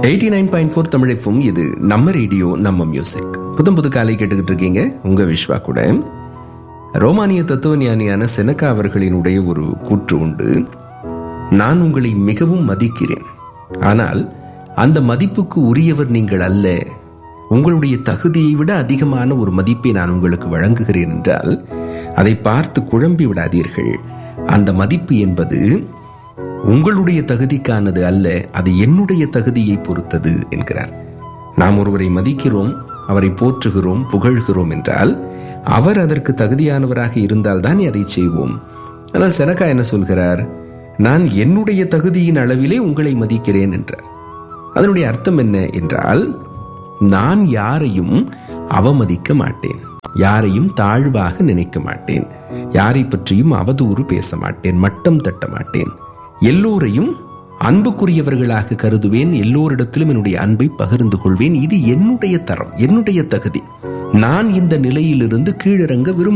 89.4 தமிழைப்பும். இது நம்ம ரேடியோ, நம்ம மியூசிக். புது காலை கேட்டுக்கிட்டு இருக்கீங்க உங்க விஸ்வா கூட. ரோமானிய தத்துவ ஞானியான செனக்கா அவர்களினுடைய ஒரு கூற்று உண்டு. நான் உங்களை மிகவும் மதிக்கிறேன், ஆனால் அந்த மதிப்புக்கு உரியவர் நீங்கள் அல்ல. உங்களுடைய தகுதியை விட அதிகமான ஒரு மதிப்பை நான் உங்களுக்கு வழங்குகிறேன் என்றால் அதை பார்த்து குழம்பி விடாதீர்கள். அந்த மதிப்பு என்பது உங்களுடைய தகுதிக்கானது அல்ல, அது என்னுடைய தகுதியை பொறுத்தது என்கிறார். நாம் ஒருவரை மதிக்கிறோம், அவரை போற்றுகிறோம், புகழ்கிறோம் என்றால் அவர் அதற்கு தகுதியானவராக இருந்தால் தான் அதை செய்வோம். ஆனால் செனக்கா என்ன சொல்கிறார்? நான் என்னுடைய தகுதியின் அளவிலே உங்களை மதிக்கிறேன் என்றார். அதனுடைய அர்த்தம் என்ன என்றால், நான் யாரையும் அவமதிக்க மாட்டேன், யாரையும் தாழ்வாக நினைக்க மாட்டேன், யாரை பற்றியும் அவதூறு பேச மாட்டேன், மட்டம் தட்ட மாட்டேன். எல்லோரையும் அன்புக்குரியவர்களாக கருதுவேன், எல்லோரிடத்திலும் என்னுடைய அன்பை பகிர்ந்து கொள்வேன். இது என்னுடைய தரம், என்னுடைய தகுதி. நான் இந்த நிலையிலிருந்து கீழிறங்க விரும்ப